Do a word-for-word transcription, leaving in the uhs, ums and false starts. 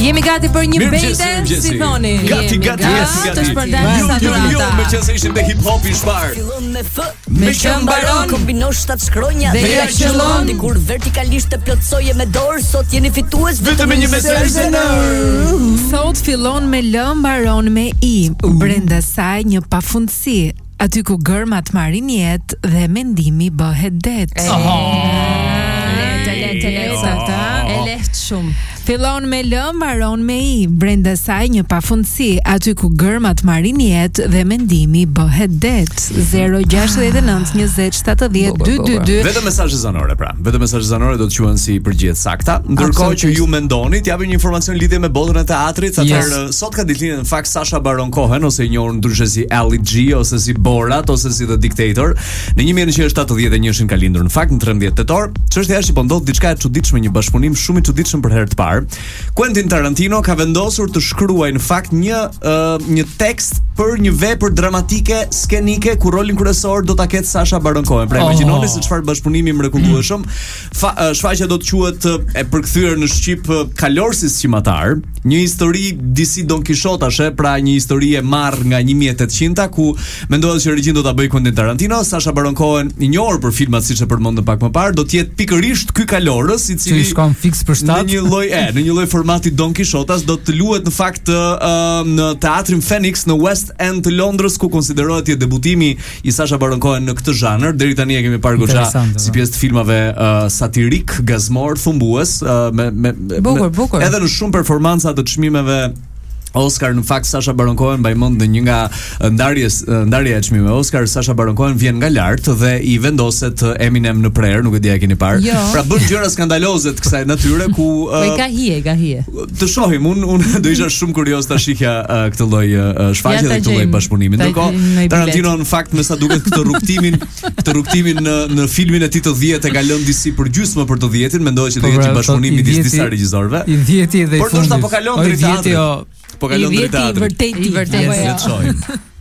Jemi gati për një bejte, si thoni. Gati, gati, gati, Të shpërndajmë sa Jo, durata. me që se ishim dhe hip hop i shpar. Me që mbaron kombinon shtat shkronja dhe ja qëllon. Dikur vertikalisht të plotsoje me dorë, sot jeni fitues Vetëm me një mesazh zënër. Thot fillon me L, mbaron me I. Brenda saj një pafundësi, aty ku gërmat marrin jetë dhe mendimi bëhet det. Lehtë, lehtë, lehtë. E lehtë shumë. Fillon me L, mbaron me I. Brenda saj një pafundësi, aty ku gërmat marrin jetë dhe mendimi bëhet det. zero gjasht nënt njëzet shtatëdhjetë dyqindëdhjetë. Vetëm mesazhe zanore pra. Vetëm mesazhe zanore do të quhen si përgjigje sakta. Ndërkohë që ju mendoni, t'japim një informacion lidhje me botën e teatrit. Atëherë Yes. sot ka ditëlindjen në fakt Sasha Baron Cohen, ose i njohur ndryshe si Ali G, ose si Borat, ose si The Dictator. Në një mijë e nëntëqind e shtatëdhjetë e njëshin ka lindur në fakt në trembëdhjetë tetor. Çështja është që po ndodh diçka e çuditshme, një bashkëpunim shumë i çuditshëm për herë të parë. Quentin Tarantino ka vendosur të shkruajë në fakt një uh, një tekst për një vepër dramatike skenike ku rolin kryesor do ta ketë Sasha Baron Cohen. Pra imagjinoni se çfarë bashkëpunimi mrekullueshëm. Fa, uh, shfaqja do të quhet uh, e përkthyer në shqip uh, Kalorsi sqimatar, një histori disi Don Quixotashe, pra një histori e marrë nga një mijë e tetëqind ku mendohet që regjin do ta bëjë Quentin Tarantino. Sasha Baron Cohen, i njohur për filmat siç e përmendëm pak më parë, do të jetë pikërisht ky Kalorës, i cili shkon fiks për shtat. Në një lloj e, në një lloj formati Don Quixotas, do të luhet në fakt uh, në teatrin Phoenix në West End të Londrës, ku konsiderohet jetë debutimi i Sasha Baron Cohen në këtë zhanër. Deri tani e kemi parë goxha si pjesë të filmave uh, satirik, gazmor, thumbues, uh, me, me, Bukur, me bukur. edhe në shumë performanca të çmimeve Oscar. Në fakt Sasha Baron Cohen mbaj mend në një nga ndarjes ndarja e çmimeve Oscar, Sasha Baron Cohen vjen nga lart dhe i vendoset Eminem në prerë, nuk e di a keni parë. Jo. Pra bën gjëra skandaloze të kësaj natyre ku Po i ka hije, ka hije. të shohim, un un do isha shumë kurioz ta shihja uh, këtë lloj uh, shfaqje dhe këtë lloj bashkëpunimi. Ndërkohë Tarantino në fakt me sa duket këtë rrugtimin, këtë rrugtimin në në filmin e tij të dhjetë e ka lënë disi për gjysmë për të dhjetin, mendohet që do jetë një bashkëpunim midis disa regjizorëve. I dhjeti dhe i Por ndoshta po kalon drejt teatrit. Po kalon drejt teatrit. Vërtet i vërtet. Le të shohim.